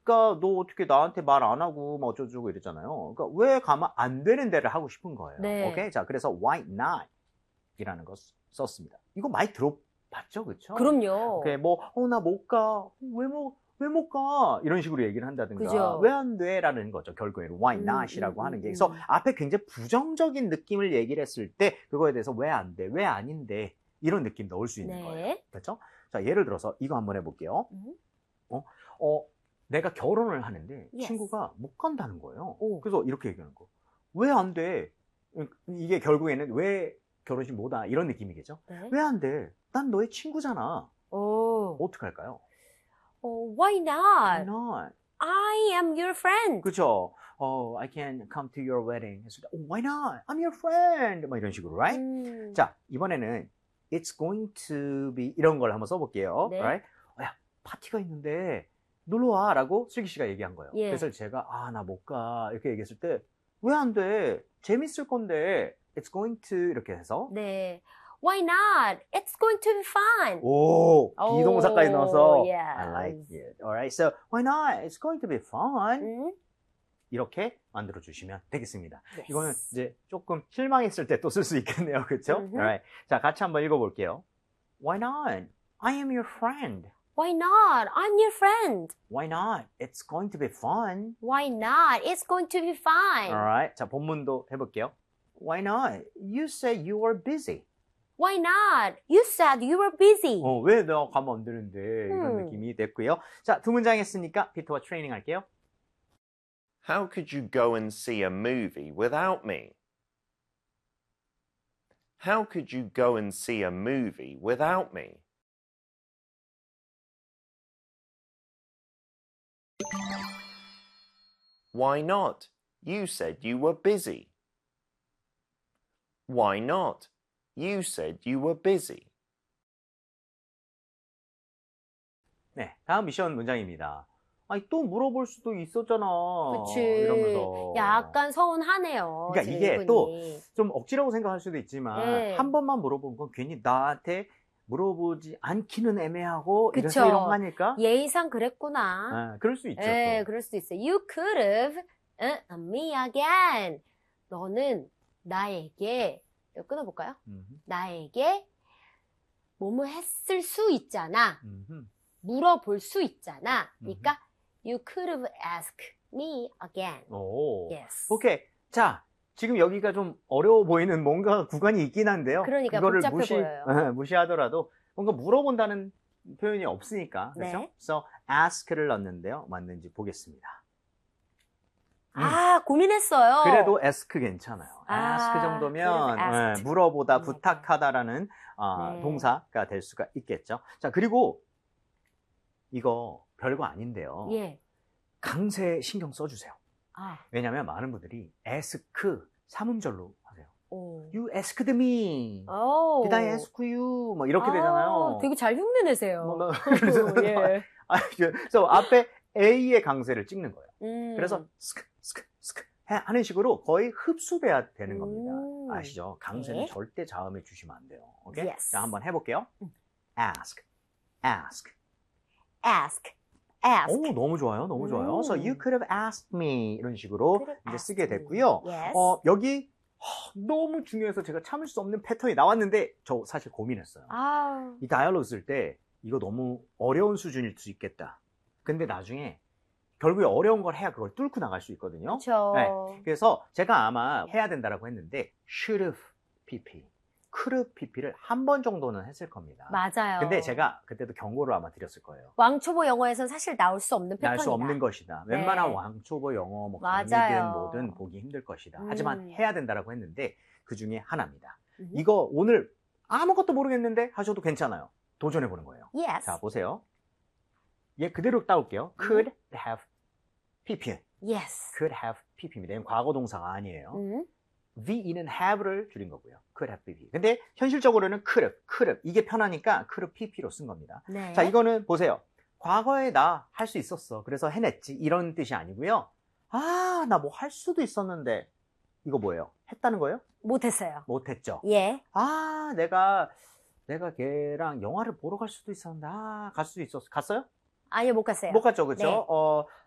그러니까 너 어떻게 나한테 말 안 하고 뭐 어쩌고 이랬잖아요. 그러니까 왜 가면 안 되는 데를 하고 싶은 거예요. 네. 오케이? 자, 그래서 why not 이라는 거 썼습니다. 이거 많이 들어봤죠, 그렇죠? 그럼요. 오케이, 뭐, 나 못 가. 왜 못 가? 이런 식으로 얘기를 한다든가. 그죠. 왜 안 돼? 라는 거죠, 결국에는. why not이라고 하는 게. 그래서 앞에 굉장히 부정적인 느낌을 얘기를 했을 때, 그거에 대해서 왜 안 돼? 왜 아닌데? 이런 느낌 넣을 수 있는 네. 거예요. 그렇죠? 자, 예를 들어서 이거 한번 해볼게요. 내가 결혼을 하는데 Yes. 친구가 못 간다는 거예요. 오. 그래서 이렇게 얘기하는 거. 왜 안 돼? 이게 결국에는 왜 결혼식 못 와? 이런 느낌이겠죠? 네. 왜 안 돼? 난 너의 친구잖아. 오. 어떡할까요? Why not? Why not? I am your friend. 그죠? I can come to your wedding. 했을 때, why not? I'm your friend. 막 이런 식으로, right? 자, 이번에는 it's going to be 이런 걸 한번 써볼게요. 네. right? 야, 파티가 있는데 놀러 와 라고 슬기 씨가 얘기한 거예요. 예. 그래서 제가 나 못 가 이렇게 얘기했을 때 왜 안 돼? 재밌을 건데 it's going to 이렇게 해서 네. Why not? It's going to be fun. 오, 비동사까지 넣어서 yes. I like it. Alright, so why not? It's going to be fun. 이렇게 만들어 주시면 되겠습니다. Yes. 이거는 이제 조금 실망했을 때 또 쓸 수 있겠네요, 그렇죠? Alright, 자 같이 한번 읽어볼게요. Why not? I am your friend. Why not? I'm your friend. Why not? It's going to be fun. Why not? It's going to be fine. Alright, 자 본문도 해볼게요. Why not? You said you were busy. Why not? You said you were busy. 왜 내가 가면 안 되는데 이런 느낌이 됐고요. 자, 두 문장 했으니까 피터와 트레이닝 할게요. How could you go and see a movie without me? How could you go and see a movie without me? Why not? You said you were busy. Why not? You said you were busy. 네, 다음 미션 문장입니다. 아니, 또 물어볼 수도 있었잖아. 그치. 이러면서. 약간 서운하네요. 그러니까 이게 질문이. 또 좀 억지라고 생각할 수도 있지만 네. 한 번만 물어본 건 괜히 나한테 물어보지 않기는 애매하고 그쵸. 이래서 이런 거 아닐까? 예의상 그랬구나. 그럴 수 있죠. 네, 또. 그럴 수 있어요. You could have me again. 너는 나에게 이거 끊어볼까요? 나에게 뭐뭐 했을 수 있잖아. 물어볼 수 있잖아. 그러니까 you could have asked me again. 오. Yes. 오케이. 자, 지금 여기가 좀 어려워 보이는 뭔가 구간이 있긴 한데요. 그러니까 그거를 복잡해 보여요. 무시하더라도 뭔가 물어본다는 표현이 없으니까. 그렇죠? 네. So, ask를 넣는데요. 맞는지 보겠습니다. 고민했어요. 그래도 ask 괜찮아요. 아, ask 정도면 그래도 asked. 물어보다, 네. 부탁하다라는 네. 동사가 될 수가 있겠죠. 자, 그리고 이거 별거 아닌데요. 예. 강세 신경 써주세요. 아, 왜냐하면 많은 분들이 ask 사문절로 하세요. 오. You asked me. 오. Did I ask you? 뭐 이렇게 되잖아요. 되게 잘 흉내내세요. 그래서 예. 그래서 앞에 A의 강세를 찍는 거예요. 그래서 음. 스크 하는 식으로 거의 흡수돼야 되는 겁니다. 아시죠? 강세는 네. 절대 자음에 주시면 안 돼요. 오케이? Yes. 자, 한번 해볼게요. ask. ask. 오, 너무 좋아요. 너무 좋아요. So you could have asked me 이런 식으로 Could have 이제 asked 쓰게 me. 됐고요. Yes. 여기 너무 중요해서 제가 참을 수 없는 패턴이 나왔는데 저 사실 고민했어요. 이 다이얼로그 쓸 때 이거 너무 어려운 수준일 수 있겠다. 근데 나중에 결국에 어려운 걸 해야 그걸 뚫고 나갈 수 있거든요. 그렇죠. 네. 그래서 제가 아마 해야 된다라고 했는데 should have pp, could have pp를 한 번 정도는 했을 겁니다. 맞아요. 근데 제가 그때도 경고를 아마 드렸을 거예요. 왕초보 영어에서는 사실 나올 수 없는 패턴이다. 날 수 없는 것이다. 네. 웬만한 왕초보 영어, 뭐 강의든 맞아요. 뭐든 보기 힘들 것이다. 하지만 해야 된다라고 했는데 그 중에 하나입니다. 음. 이거 오늘 아무것도 모르겠는데 하셔도 괜찮아요. 도전해 보는 거예요. Yes. 자, 보세요. 얘 그대로 따올게요. could have pp. Yes. could have pp입니다. 이건 과거 동사가 아니에요. VE는 have를 줄인 거고요. could have pp. 근데 현실적으로는 could have 이게 편하니까 could have pp로 쓴 겁니다. 네. 자, 이거는 보세요. 과거에 나 할 수 있었어. 그래서 해냈지. 이런 뜻이 아니고요. 나 뭐 할 수도 있었는데 이거 뭐예요? 했다는 거예요? 못했어요. 못했죠. 예. 내가 걔랑 영화를 보러 갈 수도 있었는데 갈 수도 있었어. 갔어요? 아니요, 못 갔어요. 못 갔죠, 그렇죠? 네.